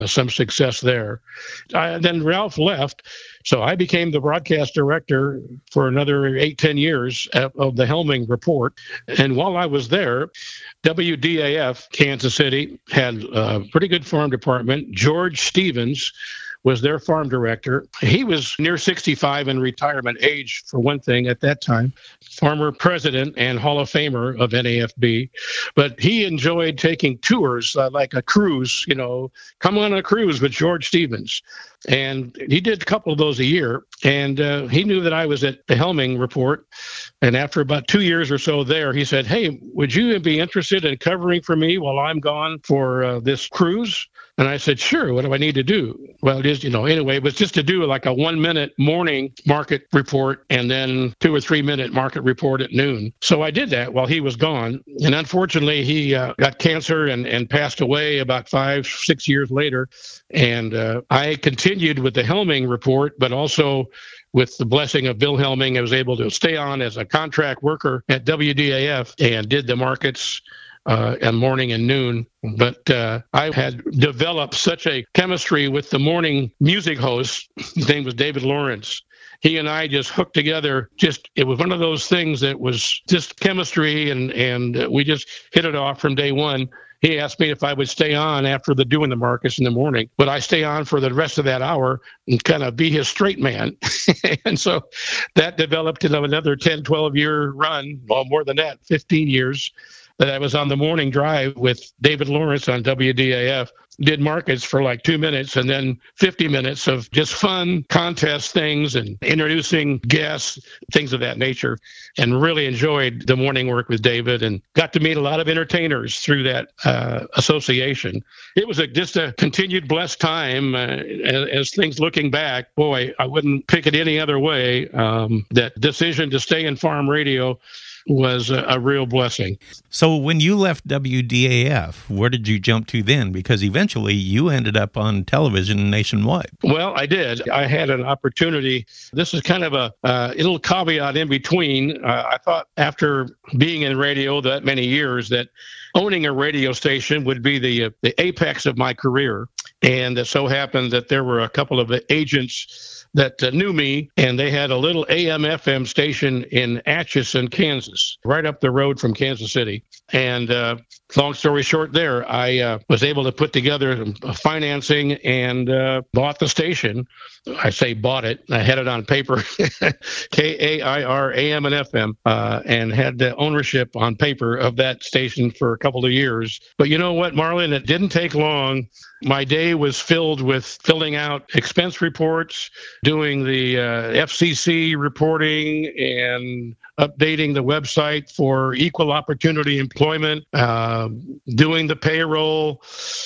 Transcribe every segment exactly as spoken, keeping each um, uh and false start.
some success there. I, then Ralph left, so I became the broadcast director for another eight, ten years of, of the Helming Report. And while I was there, W D A F Kansas City had a pretty good farm department. George Stevens was their farm director. He was near sixty-five in retirement age, for one thing, at that time, former president and Hall of Famer of N A F B. But he enjoyed taking tours, uh, like a cruise, you know, come on a cruise with George Stevens. And he did a couple of those a year. And uh, he knew that I was at the Helming Report. And after about two years or so there, he said, hey, would you be interested in covering for me while I'm gone for uh, this cruise? And I said, sure, what do I need to do? Well, it is, you know, anyway, it was just to do like a one minute morning market report and then two or three minute market report at noon. So I did that while he was gone. And unfortunately, he uh, got cancer and, and passed away about five, six years later. And uh, I continued with the Helming Report, but also with the blessing of Bill Helming, I was able to stay on as a contract worker at W D A F and did the markets uh, and morning and noon. But uh, I had developed such a chemistry with the morning music host. His name was David Lawrence. He and I just hooked together. Just it was one of those things that was just chemistry, and and we just hit it off from day one. He asked me if I would stay on after the doing the markets in the morning. Would I stay on for the rest of that hour and kind of be his straight man? And so that developed into another ten, twelve year run. Well, more than that, fifteen years that I was on the morning drive with David Lawrence on W D A F. Did markets for like two minutes and then fifty minutes of just fun contest things and introducing guests, things of that nature, and really enjoyed the morning work with David and got to meet a lot of entertainers through that uh, association. It was a, just a continued blessed time uh, as, as things looking back. Boy, I wouldn't pick it any other way. Um, that decision to stay in farm radio was a, a real blessing. So when you left W D A F, where did you jump to then? Because eventually you ended up on television nationwide. Well, I did. I had an opportunity. This is kind of a uh, little caveat in between. Uh, I thought after being in radio that many years that owning a radio station would be the uh, the apex of my career. And it so happened that there were a couple of agents that uh, knew me, and they had a little A M F M station in Atchison, Kansas, right up the road from Kansas City. And uh, long story short there, I uh, was able to put together some financing and uh, bought the station. I say bought it. I had it on paper, K A I R A M and F M, uh, and had the ownership on paper of that station for a couple of years. But you know what, Marlon? It didn't take long. My day was filled with filling out expense reports, doing the uh, F C C reporting, and updating the website for equal opportunity employment, uh, doing the payroll.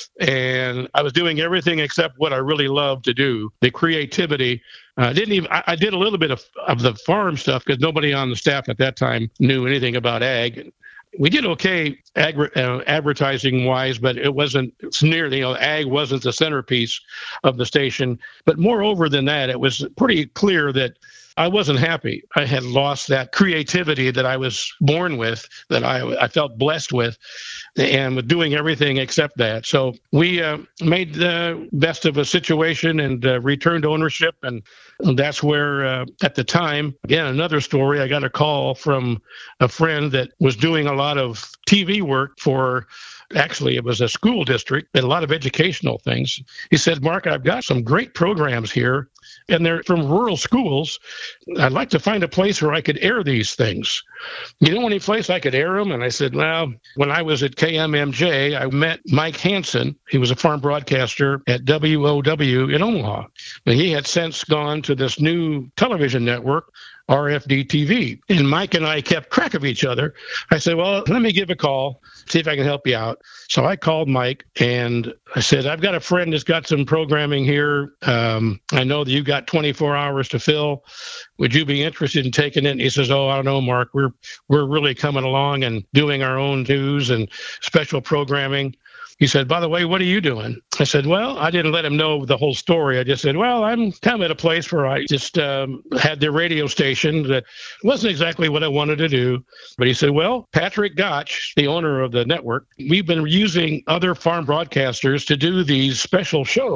And I was doing everything except what I really love to do, the creativity. I uh, didn't even, I, I did a little bit of, of the farm stuff because nobody on the staff at that time knew anything about ag. We did okay agri- uh, advertising-wise, but it wasn't it's near, you know, ag wasn't the centerpiece of the station. But moreover than that, it was pretty clear that I wasn't happy. I had lost that creativity that I was born with, that I, I felt blessed with, and with doing everything except that. So we uh, made the best of a situation and uh, returned ownership. And that's where, uh, at the time, again, another story, I got a call from a friend that was doing a lot of T V work for, actually, it was a school district and a lot of educational things. He said, Mark, I've got some great programs here, and they're from rural schools. I'd like to find a place where I could air these things. You know any place I could air them? And I said, well, when I was at K M M J, I met Mike Hansen. He was a farm broadcaster at W O W in Omaha. And he had since gone to this new television network, R F D T V. And Mike and I kept track of each other. I said, well, let me give a call, see if I can help you out. So I called Mike and I said, I've got a friend that's got some programming here. Um, I know that you've got twenty-four hours to fill. Would you be interested in taking it? And he says, oh, I don't know, Mark. We're we're really coming along and doing our own news and special programming. He said, by the way, what are you doing? I said, well, I didn't let him know the whole story. I just said, well, I'm kind of at a place where I just um, had the radio station that wasn't exactly what I wanted to do. But he said, well, Patrick Gotch, the owner of the network, we've been using other farm broadcasters to do these special shows.